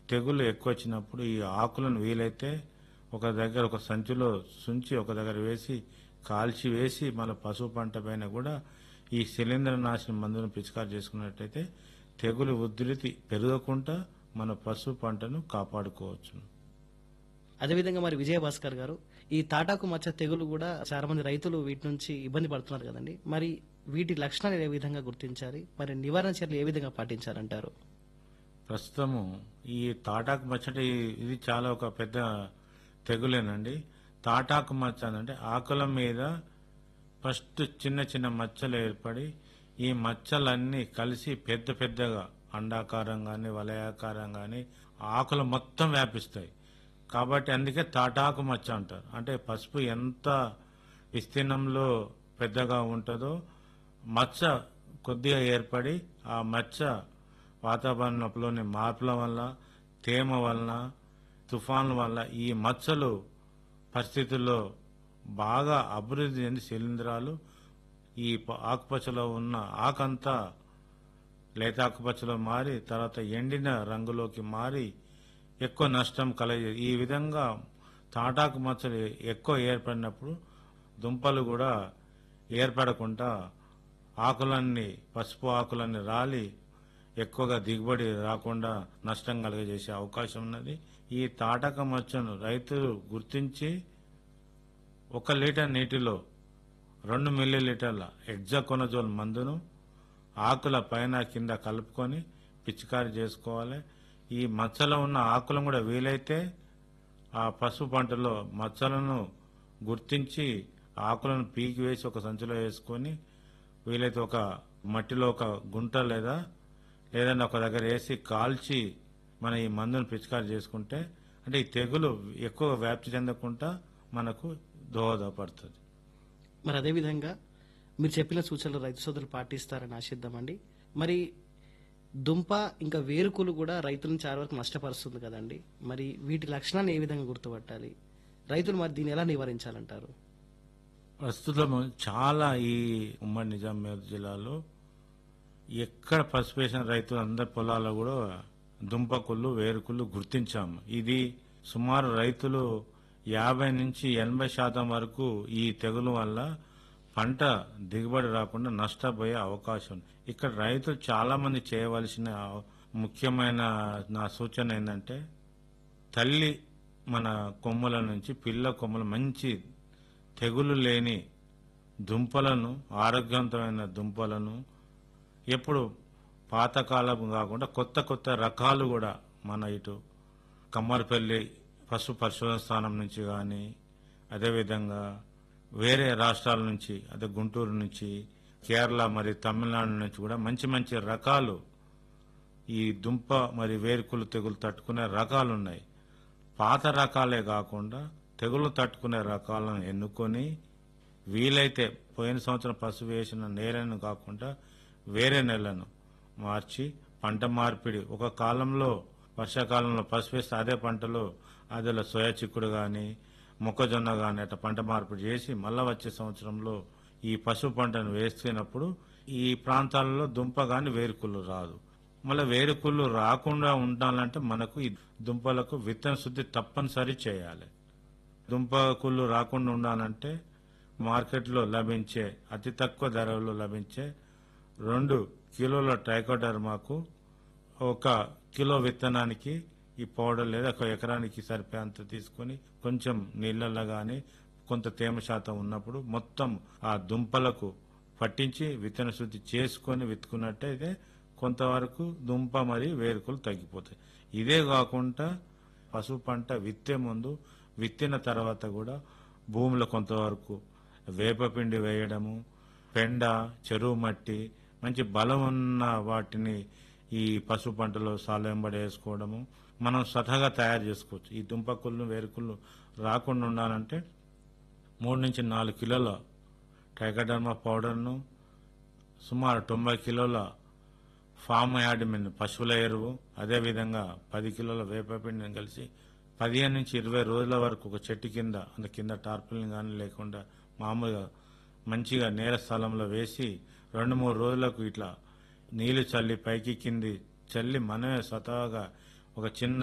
తెగులు ఎక్కువ వచ్చినప్పుడు ఈ ఆకులను వీలైతే ఒక దగ్గర ఒక సంచిలో సుంచి ఒక దగ్గర వేసి కాల్చి వేసి మన పశువు పంట పైన కూడా ఈ శిలీంద్రనాశిని మందును పిచికారి చేసుకున్నట్టయితే తెగులు ఉధృతి పెరగకుండా మన పశువు పంటను కాపాడుకోవచ్చు. అదేవిధంగా మరి విజయభాస్కర్ గారు, ఈ తాటాకు మచ్చ తెగులు కూడా చాలా మంది రైతులు వీటి నుంచి ఇబ్బంది పడుతున్నారు కదండి. మరి వీటి లక్షణాలు ఏ విధంగా గుర్తించాలి, మరి నివారణ చర్యలు ఏ విధంగా పాటించాలంటారు? ప్రస్తుతము ఈ తాటాకు మచ్చటి ఇది చాలా ఒక పెద్ద తెగులేనండి. తాటాకు మచ్చ అంటే ఆకుల మీద ఫస్ట్ చిన్న చిన్న మచ్చలు ఏర్పడి ఈ మచ్చలన్నీ కలిసి పెద్ద పెద్దగా అండాకారం కానీ వలయాకారం కానీ ఆకులు మొత్తం వ్యాపిస్తాయి. కాబట్టి అందుకే తాటాకు మచ్చ అంటారు. అంటే పసుపు ఎంత విస్తీర్ణంలో పెద్దగా ఉంటుందో మచ్చ కొద్దిగా ఏర్పడి ఆ మచ్చ వాతావరణంలోని మార్పుల వల్ల, తేమ వలన, తుఫాన్ల వల్ల ఈ మచ్చలు పరిస్థితుల్లో బాగా అభివృద్ధి చెంది శిలీంధ్రాలు ఈ ఆకుపచ్చలో ఉన్న ఆకంతా లేత ఆకుపచ్చలో మారి తర్వాత ఎండిన రంగులోకి మారి ఎక్కువ నష్టం కలగజేది. ఈ విధంగా తాటాకు మచ్చలు ఎక్కువ ఏర్పడినప్పుడు దుంపలు కూడా ఏర్పడకుండా ఆకులన్నీ పసుపు ఆకులన్నీ రాలి ఎక్కువగా దిగుబడి రాకుండా నష్టం కలుగజేసే అవకాశం ఉన్నది. ఈ తాటక మచ్చను రైతులు గుర్తించి 1 లీటర్ నీటిలో 2 మిల్లీలీటర్ల హెగ్జాకోనజోల్ మందును ఆకుల పైన కింద కలుపుకొని పిచికారి చేసుకోవాలి. ఈ మచ్చలో ఉన్న ఆకులను కూడా వీలైతే ఆ పసుపు పంటలో మచ్చలను గుర్తించి ఆకులను పీకి వేసి ఒక సంచిలో వేసుకొని వీలైతే ఒక మట్టిలో ఒక గుంట లేదంటే ఒక దగ్గర వేసి కాల్చి మన ఈ మందును పిచికారి చేసుకుంటే అంటే ఈ తెగులు ఎక్కువ వ్యాప్తి చెందకుండా మనకు దోహదపడుతుంది. మరి అదేవిధంగా మీరు చెప్పిన సూచనలు రైతు సోదరులు పాటిస్తారని ఆశిద్దామండి. మరి దుంప ఇంకా వేరుకులు కూడా రైతులను చాలా వరకు నష్టపరుస్తుంది కదండి. మరి వీటి లక్షణాన్ని ఏ విధంగా గుర్తుపట్టాలి, రైతులు మరి దీన్ని ఎలా నివారించాలంటారు? ప్రస్తుతం చాలా ఈ ఉమ్మడి నిజామాబాద్ జిల్లాలో ఎక్కడ పసుపు వేసిన రైతులు అందరి పొలాల్లో కూడా దుంపకుళ్ళు వేరుకుళ్ళు గుర్తించాము. ఇది సుమారు రైతులు 50 నుంచి 80% వరకు ఈ తెగులు వల్ల పంట దిగుబడి రాకుండా నష్టపోయే అవకాశం ఉంది. ఇక్కడ రైతులు చాలా మంది చేయవలసిన ముఖ్యమైన నా సూచన ఏంటంటే తల్లి మన కొమ్మల నుంచి పిల్ల కొమ్మలు మంచి తెగులు లేని దుంపలను ఆరోగ్యవంతమైన దుంపలను ఎప్పుడు పాతకాలం కాకుండా కొత్త కొత్త రకాలు కూడా మన ఇటు కమ్మరిపల్లి పశు పరిశోధన స్థానం నుంచి కానీ అదేవిధంగా వేరే రాష్ట్రాల నుంచి అదే గుంటూరు నుంచి కేరళ మరియు తమిళనాడు నుంచి కూడా మంచి మంచి రకాలు ఈ దుంప మరి వేరుకులు తెగులు తట్టుకునే రకాలు ఉన్నాయి. పాత రకాలే కాకుండా తెగులు తట్టుకునే రకాలను ఎన్నుకొని వీలైతే పోయిన సంవత్సరం పసుపు వేసిన నేలను కాకుండా వేరే నెలను మార్చి పంట మార్పిడి ఒక కాలంలో వర్షాకాలంలో పసుపు వేస్తే అదే పంటలో అదిలో సోయా చిక్కుడు కానీ మొక్కజొన్న కానీ అట్లా పంట మార్పిడి చేసి మళ్ళా వచ్చే సంవత్సరంలో ఈ పసుపు పంటను వేస్తున్నప్పుడు ఈ ప్రాంతాలలో దుంప కానీ వేరుకుళ్ళు రాదు. మళ్ళీ వేరుకుళ్ళు రాకుండా ఉండాలంటే మనకు ఈ దుంపలకు విత్తన శుద్ధి తప్పనిసరి చేయాలి. దుంప కుళ్ళు రాకుండా ఉండాలంటే మార్కెట్లో లభించే అతి తక్కువ ధరలో లభించే 2 కిలోల ట్రైకోడర్మాకు 1 కిలో విత్తనానికి ఈ పౌడర్ లేదా 1 ఎకరానికి సరిపోయేంత తీసుకొని కొంచెం నీళ్ళల్లో కానీ కొంత తేమ శాతం ఉన్నప్పుడు మొత్తం ఆ దుంపలకు పట్టించి విత్తన శుద్ధి చేసుకొని విత్తుకున్నట్టయితే కొంతవరకు దుంప మరియు వేరుకులు తగ్గిపోతాయి. ఇదే కాకుండా పసుపు పంట విత్తే ముందు విత్తిన తర్వాత కూడా భూమిలో కొంతవరకు వేపపిండి వేయడము, పెండ, చెరువు మట్టి, మంచి బలం ఉన్న వాటిని ఈ పసుపు పంటలో సాలు వెంబడి వేసుకోవడము మనం స్వతహాగా తయారు చేసుకోవచ్చు. ఈ దుంపకుళ్ళు వేరుకుళ్ళు రాకుండా ఉండాలంటే 3 నుంచి 4 కిలోల ట్రైకోడర్మా పౌడర్ను, సుమారు 90 కిలోల ఫామ్ యాడమిన్ పశువుల ఎరువు, అదేవిధంగా 10 కిలోల వేపపిండిని కలిసి 15 నుంచి 20 రోజుల వరకు ఒక చెట్టు కింద కింద టార్పుల్ని కానీ లేకుండా మామూలుగా మంచిగా నేల స్థలంలో వేసి 2-3 రోజులకు ఇట్లా నీళ్లు చల్లి పైకి కింది చల్లి మనమే స్వతహాగా ఒక చిన్న